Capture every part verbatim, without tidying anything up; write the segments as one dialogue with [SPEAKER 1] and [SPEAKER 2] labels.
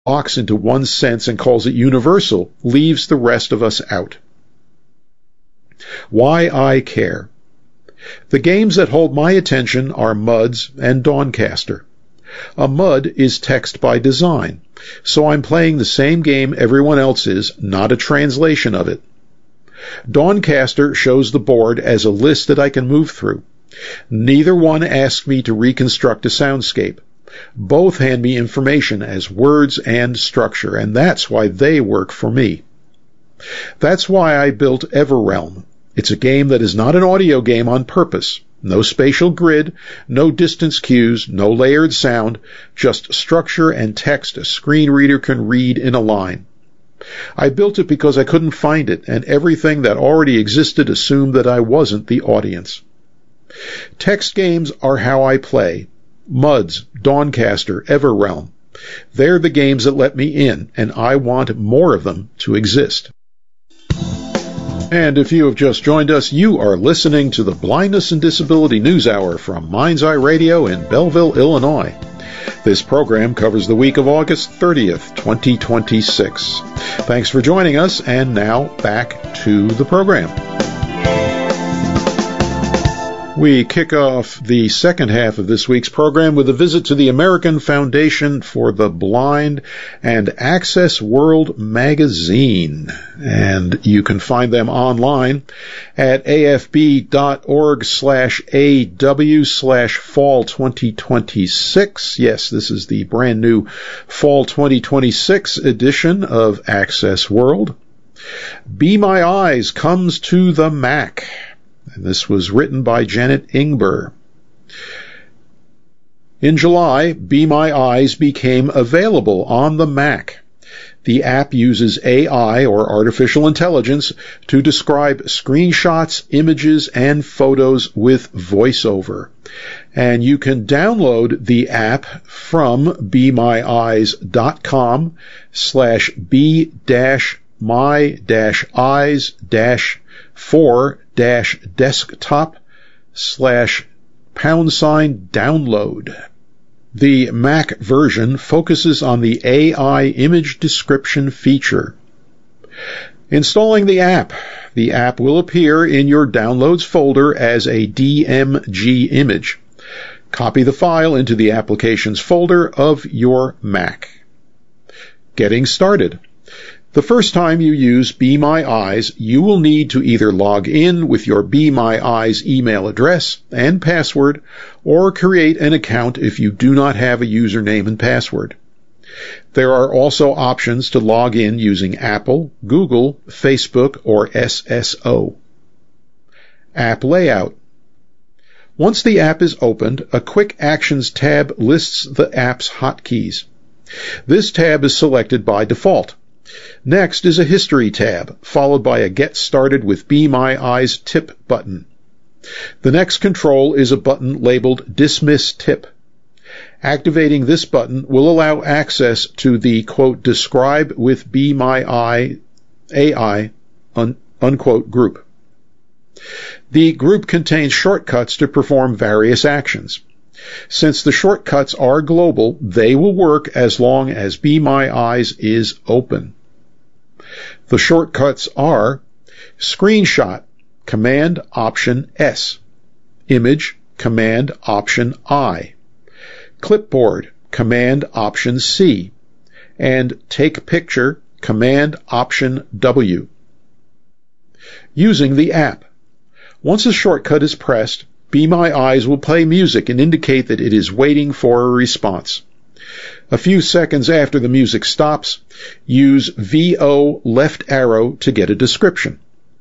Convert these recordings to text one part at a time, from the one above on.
[SPEAKER 1] locks into one sense and calls it universal leaves the rest of us out. Why I care. The games that hold my attention are MUDs and Dawncaster. A MUD is text by design, so I'm playing the same game everyone else is, not a translation of it. Dawncaster shows the board as a list that I can move through. Neither one asks me to reconstruct a soundscape. Both hand me information as words and structure, and that's why they work for me. That's why I built Everrealm. It's a game that is not an audio game on purpose. No spatial grid, no distance cues, no layered sound, just structure and text a screen reader can read in a line. I built it because I couldn't find it, and everything that already existed assumed that I wasn't the audience. Text games are how I play. MUDs, Dawncaster, Everrealm. They're the games that let me in, and I want more of them to exist. And if you have just joined us, you are listening to the Blindness and Disability News Hour from Mind's Eye Radio in Belleville, Illinois. This program covers the week of August thirtieth, twenty twenty-six. Thanks for joining us, and now back to the program. We kick off the second half of this week's program with a visit to the American Foundation for the Blind and Access World magazine. And you can find them online at afb.org slash aw slash fall 2026. Yes, this is the brand new fall twenty twenty-six edition of Access World. Be My Eyes comes to the Mac. And this was written by Janet Ingber. In July, Be My Eyes became available on the Mac. The app uses A I, or artificial intelligence, to describe screenshots, images, and photos with voiceover. And you can download the app from be my eyes dot com slash b dash my dash eyes dash four dash desktop slash pound sign download. The Mac version focuses on the A I image description feature. Installing the app. The app will appear in your Downloads folder as a D M G image. Copy the file into the Applications folder of your Mac. Getting started. The first time you use Be My Eyes, you will need to either log in with your Be My Eyes email address and password, or create an account if you do not have a username and password. There are also options to log in using Apple, Google, Facebook, or S S O. App layout. Once the app is opened, a Quick Actions tab lists the app's hotkeys. This tab is selected by default. Next is a History tab, followed by a Get Started with Be My Eyes tip button. The next control is a button labeled Dismiss Tip. Activating this button will allow access to the, quote, Describe with Be My Eye A I, un, unquote, group. The group contains shortcuts to perform various actions. Since the shortcuts are global, they will work as long as Be My Eyes is open. The shortcuts are Screenshot, Command Option S, Image, Command Option I, Clipboard, Command Option C, and Take Picture, Command Option W. Using the app. Once a shortcut is pressed, Be My Eyes will play music and indicate that it is waiting for a response. A few seconds after the music stops, use V O left arrow to get a description.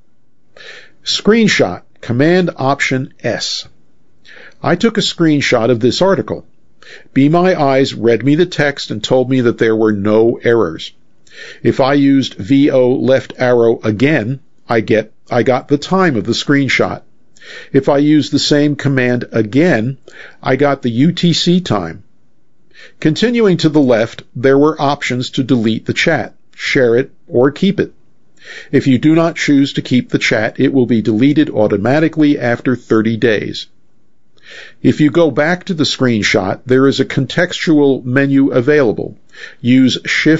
[SPEAKER 1] Screenshot, Command Option S. I took a screenshot of this article. Be My Eyes read me the text and told me that there were no errors. If I used V O left arrow again, I get I got the time of the screenshot. If I used the same command again, I got the U T C time. Continuing to the left, there were options to delete the chat, share it, or keep it. If you do not choose to keep the chat, it will be deleted automatically after thirty days. If you go back to the screenshot, there is a contextual menu available. Use Shift